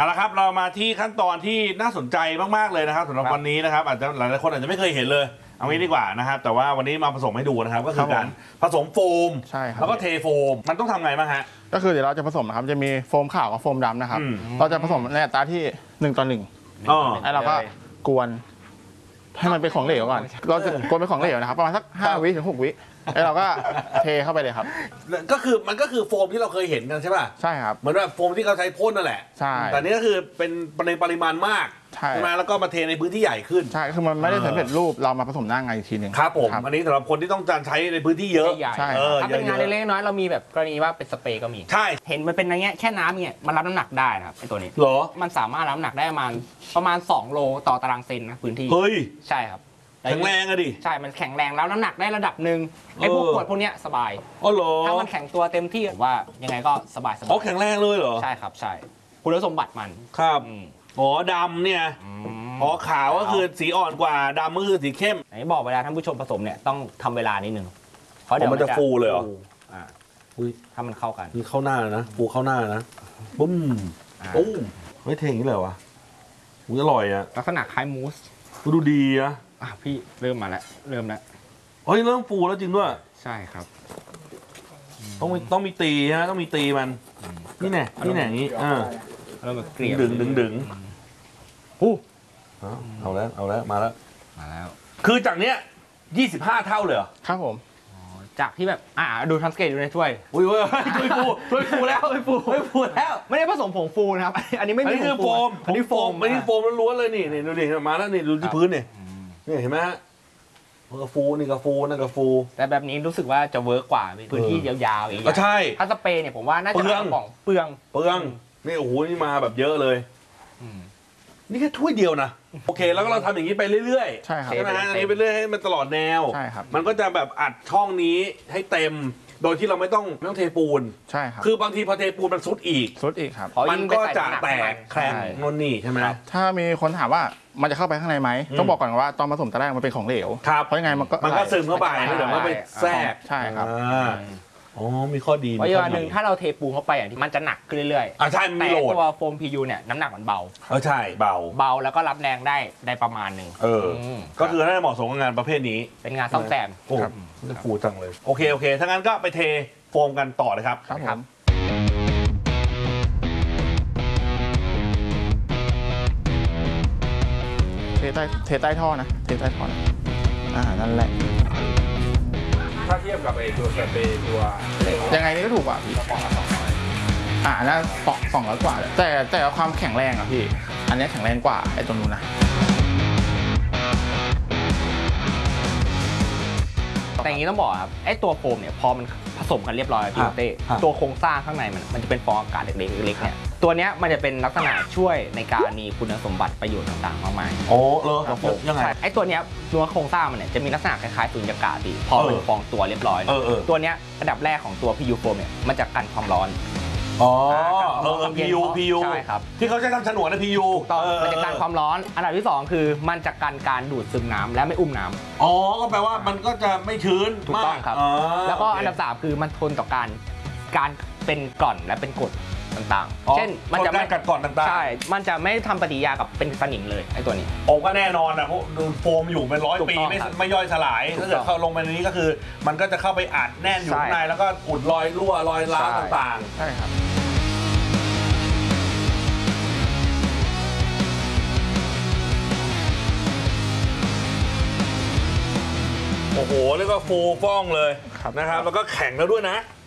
เอาละครับเรามาที่ขั้นตอนที่น่าสนใจมากๆเลยนะครับสำหรับวันนี้นะครับอาจจะหลายๆคนอาจจะไม่เคยเห็นเลยเอางี้ดีกว่านะครับแต่ว่าวันนี้มาผสมให้ดูนะครับก็คือการผสมโฟมแล้วก็เทโฟมมันต้องทำไงบ้างฮะก็คือเดี๋ยวเราจะผสมนะครับจะมีโฟมขาวกับโฟมดำนะครับเราจะผสมในอัตราที่1:1แล้วเราก็กวนให้มันเป็นของเหลวก่อนเราจะกวนเป็นของเหลวนะครับประมาณสัก5 วิถึง 6 วิแล้วเราก็เทเข้าไปเลยครับก็คือมันก็คือโฟมที่เราเคยเห็นกันใช่ป่ะใช่ครับเหมือนแบบโฟมที่เขาใช้พ่นนั่นแหละใช่แต่นี่ก็คือเป็นในปริมาณมากใช่ไหมแล้วก็มาเทในพื้นที่ใหญ่ขึ้นใช่คือมันไม่ได้สำเร็จรูปเรามาผสมหน้างานอีกทีหนึ่งครับผมอันนี้สำหรับคนที่ต้องการใช้ในพื้นที่เยอะใช่ถ้าเป็นงานเล็กๆน้อยเรามีแบบกรณีว่าเป็นสเปรย์ก็มีใช่เห็นมันเป็นอะไรเงี้ยแค่น้ำเนี่ยมันรับน้ำหนักได้นะครับไอตัวนี้เหรอมันสามารถรับน้ำหนักได้ประมาณ2 โลต่อตารางเซนนะพื้นที่เฮ้ยใช่ครับแข็งแรงอะดิใช่มันแข็งแรงแล้วน้ำหนักได้ระดับหนึ่งไอ้พวกขวดพวกเนี้ยสบายอ๋อเหรอถ้ามันแข็งตัวเต็มที่ว่ายังไงก็สบายอ๋อแข็งแรงเลยเหรอใช่ครับใช่คุณสมบัติมันครับอ๋อดำเนี่ยอ๋อขาวก็คือสีอ่อนกว่าดำก็คือสีเข้มไหนบอกเวลาท่านผู้ชมผสมเนี่ยต้องทำเวลานิดนึงเพราะเดี๋ยวมันจะฟูเลยเหรอถ้ามันเข้ากันนี่เข้าหน้านะฟูเข้าหน้านะปุ้มปุ้มไม่เทอย่างนี้เลยวะอุ้ยอร่อยอะลักษณะคล้ายมูสดูดีนะพี่เริ่มมาแล้วเริ่มแล้วเฮ้ยเริ่มฟูแล้วจริงด้วยใช่ครับต้องมีตีนะต้องมีตีมันนี่แน่อย่างนี้เริ่มแบบเกลี่ยดึงเอาแล้วมาแล้วคือจากเนี้ย25 เท่าเลยเหรอครับผมจากที่แบบดูทันสเกตอยู่ในถ้วยอุ้ยถ้วยฟูแล้วไม่ได้ผสมผงฟูนะครับอันนี้ไม่มีโฟมอันนี้โฟมล้วนๆเลยนี่ดูดิมาแล้วนี่ดูที่พื้นนี่เห็นไหมฮะกระฟูนี่กระฟูนั่นกระฟูแต่แบบนี้รู้สึกว่าจะเวิร์กกว่าพื้นที่ยาวๆอย่างเงี้ยใช่ถ้าสเปรย์เนี่ยผมว่าน่าจะเปลืองนี่โอ้โหนี่มาแบบเยอะเลยนี่แค่ถ้วยเดียวนะโอเคแล้วก็เราทำอย่างนี้ไปเรื่อยๆใช่ครับใช่ไหมฮะอันนี้ไปเรื่อยให้มันตลอดแนวใช่ครับมันก็จะแบบอัดช่องนี้ให้เต็มโดยที่เราไม่ต้องเทปูนใช่ครับคือบางทีพอเทปูนมันซุดอีกครับมันก็จะแตกแคลงนนนี่ใช่ไหมถ้ามีคนถามว่ามันจะเข้าไปข้างในไหมต้องบอกก่อนว่าตอนผสมตอนแรกมันเป็นของเหลวเพราะยังไงมันก็ซึมเข้าไปเดี๋ยวมันไปแทรกใช่ครับอ๋อมีข้อดีเพราะอย่างหนึ่งถ้าเราเทปูนเข้าไปอย่างที่มันจะหนักขึ้นเรื่อยๆใช่แต่ตัวโฟม PU เนี่ยน้ำหนักมันเบาใช่เบาแล้วก็รับแรงได้ประมาณหนึ่งก็คือน่าจะเหมาะสมกับงานประเภทนี้เป็นงานซ่อมแซมครับจะฟูจังเลยโอเคถ้างั้นก็ไปเทโฟมกันต่อเลยครับครับเทใต้ท่อนะนั่นแหละถ้าเทียบกับตัวสเปรย์ตัวยังไงนี่ก็ถูกกว่าพี่น่า200 กว่าแต่ความแข็งแรงพี่อันนี้แข็งแรงกว่าไอ้ตัวนู้นนะแต่อย่างนี้ต้องบอกครับไอ้ตัวโฟมเนี่ยพอมันผสมกันเรียบร้อยพี่เต้ตัวโครงสร้างข้างในมันจะเป็นฟองอากาศเล็กๆเนี่ยตัวเนี้ยมันจะเป็นลักษณะช่วยในการมีคุณสมบัติประโยชน์ต่างๆมากมายโอ้เหรอยังไงไอ้ตัวเนี้ยตัวโครงสร้างมันเนี่ยจะมีลักษณะคล้ายๆสุญญากาศดีพอมันฟองตัวเรียบร้อยตัวเนี้ยระดับแรกของตัว PU โฟมเนี่ยมันจะกันความร้อน PU ใช่ครับที่เขาใช้ทำฉนวนนะ PU มันจะกันความร้อนอันดับที่2คือมันจะกันการดูดซึมน้ำและไม่อุ้มน้ำก็แปลว่ามันก็จะไม่ชื้นถูกต้องครับแล้วก็อันดับ3คือมันทนต่อการเป็นกร่อนและเป็นกรดต่างๆเช่นมันจะไม่กัดก่อนต่างๆใช่มันจะไม่ทำปฏิกิริยากับเป็นสนิมเลยไอ้ตัวนี้ก็แน่นอนนะเพราะโฟมอยู่เป็น100 ปีไม่ย่อยสลายถ้าเกิดเข้าลงไปในนี้ก็คือมันก็จะเข้าไปอัดแน่นอยู่ข้างในแล้วก็อุดรอยรั่วรอยร้าวต่างๆใช่ครับโอ้โหเรียกว่าฟูฟ่องเลยนะครับแล้วก็แข็งแล้วด้วยนะ